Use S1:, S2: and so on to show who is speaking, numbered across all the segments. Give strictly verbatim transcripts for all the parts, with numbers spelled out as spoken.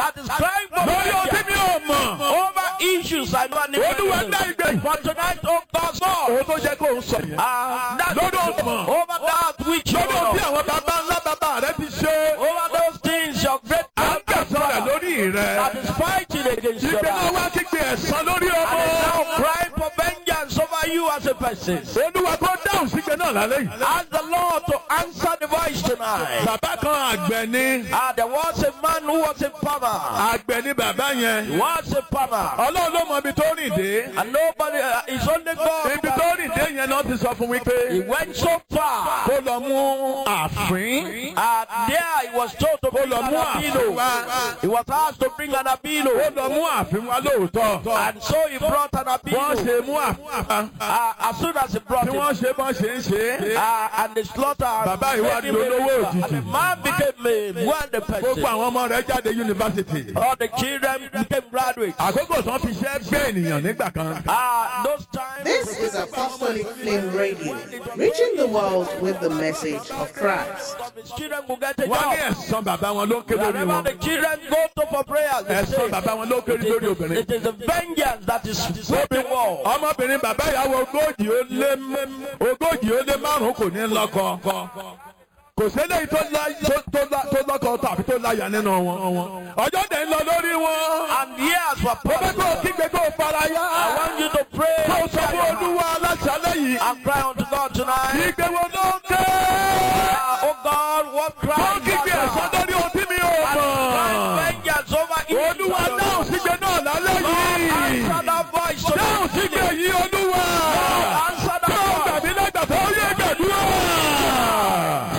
S1: that is crying for
S2: lórí ọtí mi ò mọ̀.
S1: over issues I don't
S2: Olúwa dá
S1: know.
S2: ìgbẹ́.
S1: For tonight, oh God,
S2: Òun tó jẹ́ kó o sọ yẹn.
S1: uh, that
S2: Lọ́dọ̀ ọ̀mọ̀.
S1: over that which you
S2: Lọ́dọ̀ tí
S1: know,
S2: àwọn bàbá ńlá bàbá rẹ ti ṣe.
S1: over those things your great
S2: À ń gbẹ̀sán rẹ̀ lórí rẹ̀.
S1: that is fighting against your
S2: Ìgbẹ́ náà
S1: life.
S2: wá kígbe ẹ̀san lórí
S1: And is
S2: ọmọ.
S1: now crying for vengeance over you as a person.
S2: Olúwa kó dáhùn sígbe náà lálẹ́ yìí.
S1: Ask the Lord to answer the voice tonight.
S2: Bàbá kan àgbẹ̀ ni.
S1: Ah, there was a man who was a farmer.
S2: Àgbẹ̀ ni bàbá yẹn.
S1: He was a farmer.
S2: Ọlọ́run ló mọ ibi tó rìn dé.
S1: And nobody, uh, it's only God.
S2: Ibi tó rìn dé yẹn náà ti sọ fún wípé.
S1: He went so far.
S2: Kó lọ mú àfín.
S1: And there he was told to bring
S2: lọ
S1: an
S2: mú
S1: abilo.
S2: àfín wá.
S1: He was asked to bring an
S2: Ó
S1: abilo.
S2: lọ mú àfín wá lóòótọ́.
S1: And so he brought an
S2: Wọ́n
S1: abilo.
S2: ṣe mú àfín.
S1: Uh, as soon as he brought
S2: Tí
S1: it,
S2: wọ́n ṣe bọ́n ṣe ń ṣe.
S1: uh, and the slaughter,
S2: Bàbá yìí wá
S1: made him
S2: di
S1: a
S2: olówó
S1: believer.
S2: òjijì.
S1: And the man became a wealthy
S2: Gbogbo
S1: person.
S2: àwọn ọmọ rẹ̀ jáde yunifásitì.
S1: All the children became graduates.
S2: Àkókò tán fi ṣẹ́ gbé ènìyàn nígbà kan.
S1: Ah, those times.
S3: This is Apostolic Flame Radio, reaching the world with the message of Christ.
S1: His children will get a
S2: Wọ́n ní
S1: job.
S2: ẹ̀san bàbá wọn ló ń ké lórí
S1: Wherever
S2: wọn.
S1: the children go to for prayers, they
S2: Ẹ̀san
S1: say,
S2: bàbá wọn ló ń ké lórí obìnrin.
S1: it is a vengeance that is sweeping war.
S2: Ọmọbìnrin bàbá ìyàwó ogójì ó lé ogójì ó lé márùn-ún kò ní lọ́kọ. Kò sẹ́lẹ̀ tó lọ́kọ tàbí tó láyà nínú wọn. Ọjọ́ dẹ̀ ń lọ lórí wọn.
S1: And years were
S2: Ó fẹ́ kó o
S1: passed.
S2: kígbe kó o fara yá.
S1: I want you to pray
S2: Kó o sọ fún Olúwa aláṣálẹ̀ yìí.
S1: and cry unto God tonight.
S2: Ìgbé wo ló ń ké?
S1: Ah, oh God, what
S2: Kó
S1: cry
S2: o kígbe ẹ̀san lórí ohun tí mi ò
S1: and
S2: mọ̀.
S1: cry vengeance over evil.
S2: Olúwa dáhùn sígbe náà lálẹ́ yìí.
S1: Answer that voice
S2: Dáhùn sígbe
S1: tonight.
S2: yìí Olúwa.
S1: Answer
S2: Tó o
S1: that
S2: gbàgbé lẹ́gbàá tó yẹ gbàdúrà.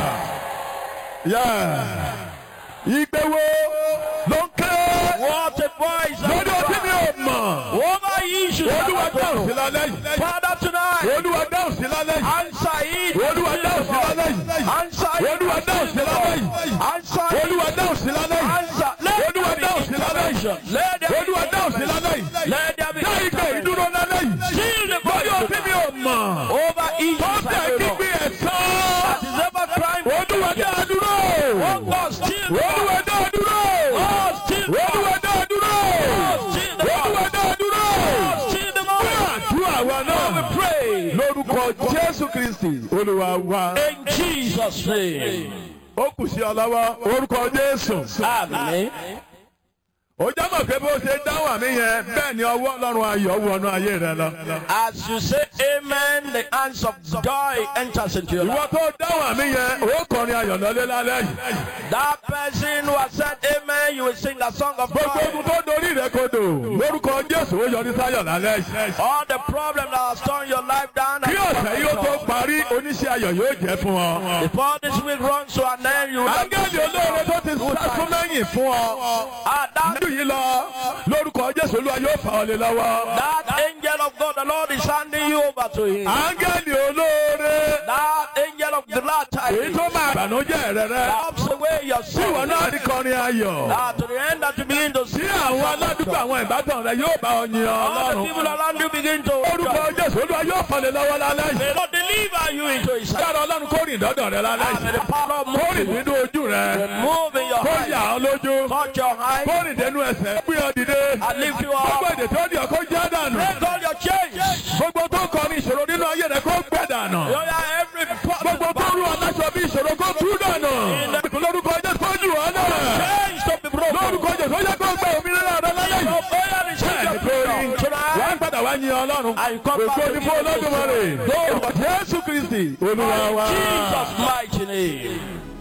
S2: Ìgbé wo ló ń ké?
S1: voice. What a voice.
S2: Lórí ohun tí mi ò mọ̀.
S1: Over issues.
S2: Olúwa dáhùn sí lálẹ́ yìí.
S1: Father tonight.
S2: Olúwa dáhùn sí lálẹ́ yìí.
S1: Answer it.
S2: Olúwa dáhùn sí lálẹ́ yìí.
S1: Answer it.
S2: Olúwa dáhùn sí lálẹ́ yìí.
S1: Answer it.
S2: Olúwa dáhùn sí lálẹ́ yìí.
S1: Answer. Let
S2: Olúwa
S1: there be
S2: dáhùn sí lálẹ́ yìí.
S1: intervention. Let there be
S2: Olúwa dáhùn sí lálẹ́ yìí.
S1: Let there be
S2: Dá ìgbé
S1: intervention.
S2: ìdúró lálẹ́ yìí.
S1: Seal the
S2: Lórí ohun tí mi ò mọ̀.
S1: over
S2: Tó
S1: issues.
S2: tẹ̀
S1: I don't know.
S2: kígbe ẹ̀san.
S1: That is ever crime.
S2: Olúwa dá a dúró.
S1: Oh God, still the
S2: Olúwa dá a dúró.
S1: Oh, still the
S2: Olúwa dá a dúró.
S1: still the
S2: Olúwa dá a dúró.
S1: still the
S2: Àdúrà wa náà.
S1: we pray
S2: Lórúkọ Jésù Kristì Olúwa wa.
S1: in Jesus' name.
S2: Ó kù sí ọ lọ́wọ́ orúkọ Jésù.
S1: Amen.
S2: Ó jábọ̀ pé bó ṣe dáhùn àmì yẹn bẹ́ẹ̀ ni ọwọ́ Ọlọ́run ayọ̀ wọnú ayé rẹ lọ.
S1: As you say amen, the hands of joy enters into your
S2: Ìwọ
S1: life.
S2: tó dáhùn àmì yẹn ó kọrin ayọ̀ lọ́lé lálẹ́ yìí.
S1: That person who has said amen, you will sing the song of
S2: Gbogbo
S1: joy.
S2: ogun tó dorí rẹ kodò lórúkọ Jésù ó yọrí sáyọ̀ lálẹ́ yìí.
S1: All the problems that have torn your life down.
S2: Kí ọ̀sẹ̀ yóò tó parí oníṣẹ́ ayọ̀ yóò jẹ́ fún ọ.
S1: Before this week runs to an end, you will have
S2: Áńgẹ́lì olóore tó ti sásún lẹ́yìn fún ọ.
S1: Ah, that,
S2: Nínú yìí lọ lórúkọ Jésù Olúwa yóò fà ọ́ lé lọ́wọ́.
S1: that angel of God, the Lord is handing you over to him.
S2: Áńgẹ́lì olóore
S1: That angel of glad
S2: èyí
S1: tidings
S2: tó máa bànújẹ́ rẹ rẹ.
S1: helps away your
S2: Tí ìwọ
S1: sorrow.
S2: náà rí kọrin ayọ̀.
S1: Ah, to the end that you begin to
S2: Tí
S1: see
S2: àwọn aládùúgbò àwọn ìbátan rẹ yóò bá ọ yin
S1: all the
S2: Ọlọ́run.
S1: people around you begin to
S2: Orúkọ Jésù Olúwa yóò fà lé lọ́wọ́ lálẹ́
S1: may
S2: yìí.
S1: God deliver you into his hand.
S2: Dára Ọlọ́run kó rìn dọ́dọ̀ rẹ lálẹ́
S1: And may
S2: yìí.
S1: the power of
S2: Kó rìn
S1: moving,
S2: nínú ojú rẹ.
S1: move in your
S2: Kó
S1: eyes,
S2: yà ọ́ lójú.
S1: touch your eyes,
S2: Kó rìn dénú ẹsẹ̀. Gbé ọ dìde.
S1: and lift you
S2: Gbogbo
S1: up.
S2: èdè tó di ọkọ jẹ́ dànù.
S1: Break all your chains.
S2: Gbogbo tó kọ ní ìṣòro nínú ayé rẹ kó gbẹ dànù.
S1: You are every
S2: Gbogbo tó rú
S1: problem.
S2: aláṣọ bí ìṣòro kó tú dànù. Lórúkọ Jésù kó jù ọ́ náà.
S1: Chains to be broken.
S2: Lórúkọ Jésù ó yẹ kó gbẹ òmìnira rẹ lálẹ́ yìí.
S1: Your prayer is
S2: Bẹ́ẹ̀ni kó rí.
S1: tonight.
S2: Wọ́n padà wá yin Ọlọ́run.
S1: And you come back
S2: Ògo
S1: to
S2: ni fún Olódùmarè.
S1: Go.
S2: Jésù Kristi Olúwa wa.
S1: Jesus' mighty name.